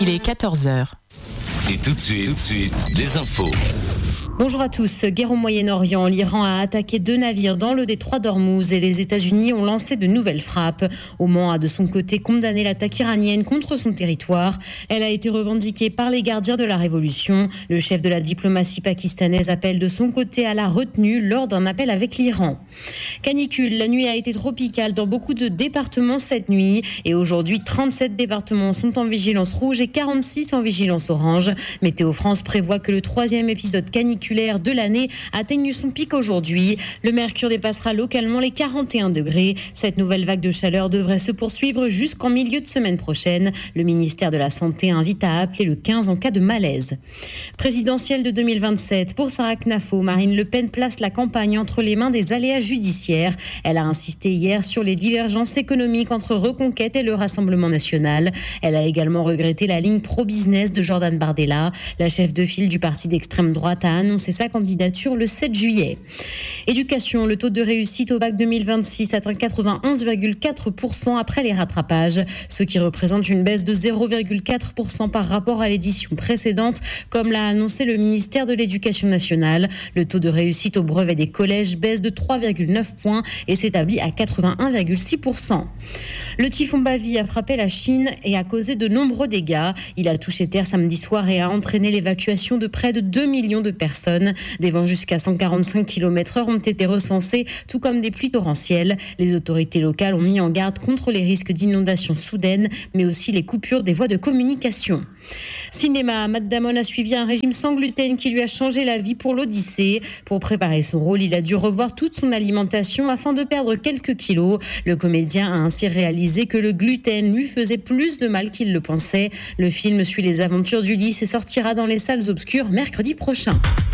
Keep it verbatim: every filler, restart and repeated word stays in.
Il est quatorze heures. Et tout de suite, tout de suite, les infos. Bonjour à tous. Guerre au Moyen-Orient. L'Iran a attaqué deux navires dans le détroit d'Ormuz et les États-Unis ont lancé de nouvelles frappes. Oman a de son côté condamné l'attaque iranienne contre son territoire. Elle a été revendiquée par les gardiens de la révolution. Le chef de la diplomatie pakistanaise appelle de son côté à la retenue lors d'un appel avec l'Iran. Canicule. La nuit a été tropicale dans beaucoup de départements cette nuit. Et aujourd'hui, trente-sept départements sont en vigilance rouge et quarante-six en vigilance orange. Météo France prévoit que le troisième épisode caniculaire de l'année atteigne son pic aujourd'hui. Le mercure dépassera localement les quarante et un degrés. Cette nouvelle vague de chaleur devrait se poursuivre jusqu'en milieu de semaine prochaine. Le ministère de la Santé invite à appeler le quinze en cas de malaise. Présidentielle de deux mille vingt-sept. Pour Sarah Knafo, Marine Le Pen place la campagne entre les mains des aléas judiciaires. Elle a insisté hier sur les divergences économiques entre Reconquête et le Rassemblement national. Elle a également regretté la ligne pro-business de Jordan Bardella. La chef de file du parti d'extrême droite a annoncé sa candidature le sept juillet. Éducation, le taux de réussite au bac deux mille vingt-six atteint quatre-vingt-onze virgule quatre pour cent après les rattrapages, ce qui représente une baisse de zéro virgule quatre pour cent par rapport à l'édition précédente, comme l'a annoncé le ministère de l'Éducation nationale. Le taux de réussite au brevet des collèges baisse de trois virgule neuf points et s'établit à quatre-vingt-un virgule six pour cent. Le typhon Bavi a frappé la Chine et a causé de nombreux dégâts. Il a touché terre samedi soir et a entraîné l'évacuation de près de deux millions de personnes. Des vents jusqu'à cent quarante-cinq kilomètres heure ont été recensés, tout comme des pluies torrentielles. Les autorités locales ont mis en garde contre les risques d'inondations soudaines, mais aussi les coupures des voies de communication. Cinéma, Matt Damon a suivi un régime sans gluten qui lui a changé la vie pour l'Odyssée. Pour préparer son rôle, il a dû revoir toute son alimentation afin de perdre quelques kilos. Le comédien a ainsi réalisé que le gluten lui faisait plus de mal qu'il le pensait. Le film suit les aventures d'Ulysse et sortira dans les salles obscures mercredi prochain.